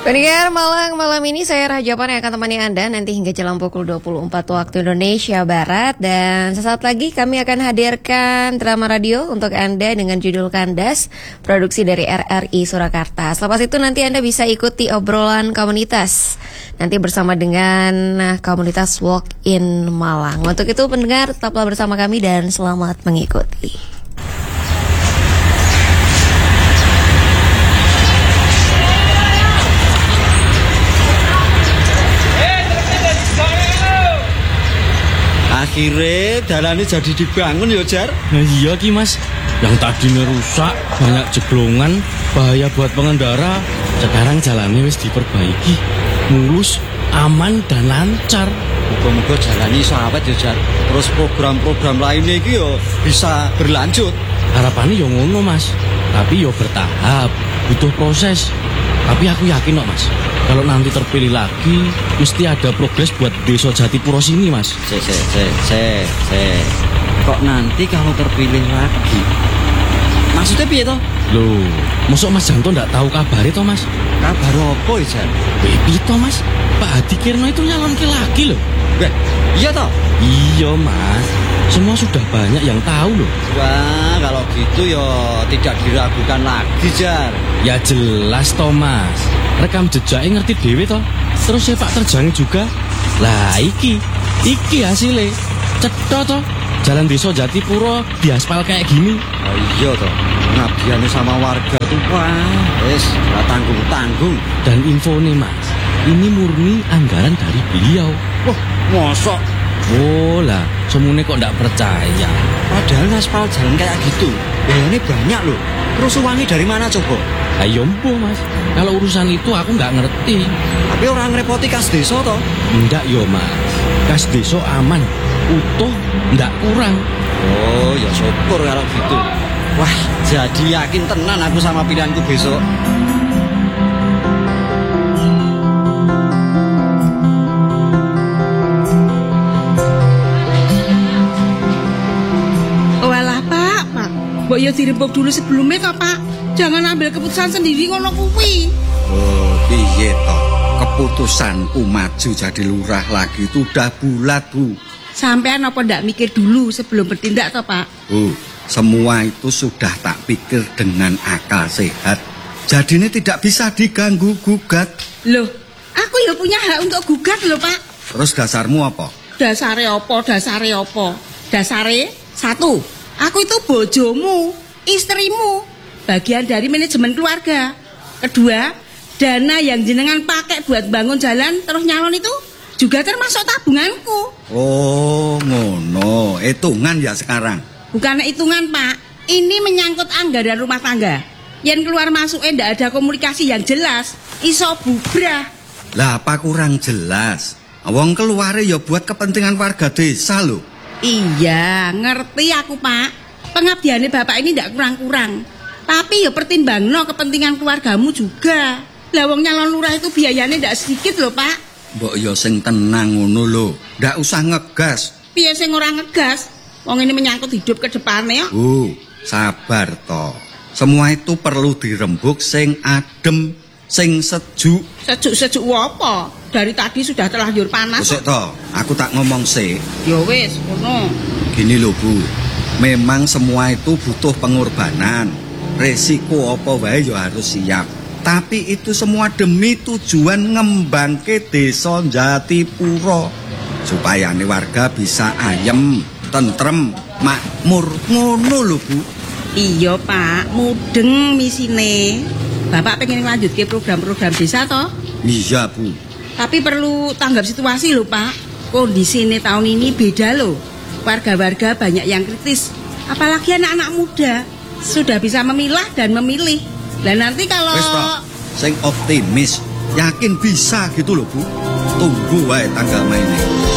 Pendengar Malang, malam ini saya Rajapan yang akan temani Anda nanti hingga jelang pukul 24 waktu Indonesia Barat. Dan sesaat lagi kami akan hadirkan drama radio untuk Anda dengan judul Kandas, produksi dari RRI Surakarta. Selepas itu nanti Anda bisa ikuti obrolan komunitas, nanti bersama dengan komunitas Walk in Malang. Untuk itu pendengar tetaplah bersama kami dan selamat mengikuti. Akhirnya jalannya jadi dibangun ya Jar. Nah iya Ki Mas, yang tadinya rusak, banyak jeglongan, bahaya buat pengendara. Sekarang jalannya wis diperbaiki, mulus, aman dan lancar. Moga-moga jalannya sahabat ya Jar. Terus program-program lainnya itu ya bisa berlanjut. Harapannya ya ngono Mas, tapi ya bertahap, butuh proses. Tapi aku yakin kok Mas, kalau nanti terpilih lagi, mesti ada progres buat Desa Jatipuro sini Mas. Kok nanti kalau terpilih lagi? Maksudnya piye toh? Loh, mosok Mas Janto ndak tahu kabar itu Mas? Kabar apa ya Jar? Piye toh Mas? Pak Hadi Kirno itu nyalonke lagi loh. Iya toh? Iya Mas, semua sudah banyak yang tahu loh. Wah, kalau gitu ya tidak diragukan lagi Jar. Ya jelas toh Mas, rekam jejaknya ngerti dewe toh. Terus sepak terjang juga. Lah iki hasilnya cetha toh. Jalan Desa Jatipuro diaspal kayak gini. Oh iya toh, ngabdiannya sama warga tuh wah, gak tanggung-tanggung. Dan info nih Mas, ini murni anggaran dari beliau. Wah, mosok? Oh lah, semuanya kok ndak percaya. Padahal aspal jalan kayak gitu, biayanya banyak loh. Terus uangnya dari mana coba? Ayo mbo Mas, kalau urusan itu aku nggak ngerti. Tapi orang ngerepoti kas desa toh? Enggak yo Mas, kas desa aman, utuh, ndak kurang. Oh ya syukur kalau gitu. Wah, jadi yakin tenan aku sama pilihanku besok. Mbok yo dirembuk dulu sebelumnya toh Pak. Jangan ambil keputusan sendiri ngono kuwi. Oh piye toh, keputusanku maju jadi lurah lagi itu udah bulat Bu. Sampean apa ndak mikir dulu sebelum bertindak toh Pak? Semua itu sudah tak pikir dengan akal sehat. Jadi ini tidak bisa diganggu gugat. Loh, aku ya punya hak untuk gugat loh Pak. Terus dasarmu apa? Dasare apa? Dasare satu, aku itu bojomu, istrimu, bagian dari manajemen keluarga. Kedua, dana yang jenengan pakai buat bangun jalan terus nyalon itu juga termasuk tabunganku. Oh ngono, hitungan ya sekarang. Bukan hitungan Pak, ini menyangkut anggaran rumah tangga. Yang keluar masuknya ndak ada komunikasi yang jelas, iso bubrah. Lah apa kurang jelas? Wong keluare ya buat kepentingan warga desa loh. Iya, ngerti aku Pak. Pengabdiannya Bapak ini ndak kurang-kurang. Tapi ya pertimbangno kepentingan keluargamu juga. Lah wong nyalon lurah itu biayanya ndak sedikit loh Pak. Mbok ya sing tenang ngono lho, ndak usah ngegas. Piye sing ora ngegas? Wong ini menyangkut hidup ke depannya. Sabar toh. Semua itu perlu dirembuk sing adem, sing sejuk. Sejuk apa? Dari tadi sudah terlanjur panas. Sik toh, aku tak ngomong sik. Ya wis, ngono. Gini loh Bu, memang semua itu butuh pengorbanan. Resiko apa wae ya harus siap. Tapi itu semua demi tujuan ngembangke Desa Jatipuro. Supaya nih warga bisa ayem, tentrem, makmur. Ngono lho Bu. Iya Pak, mudeng misine. Bapak pengen lanjut ke program-program desa toh? Iya Bu. Tapi perlu tanggap situasi loh Pak. Kondisi ini tahun ini beda loh. Warga-warga banyak yang kritis. Apalagi anak-anak muda. Sudah bisa memilah dan memilih. Dan nanti kalau... Wes toh, sing optimis, yakin bisa gitu loh Bu. Tunggu wae tanggal mainnya.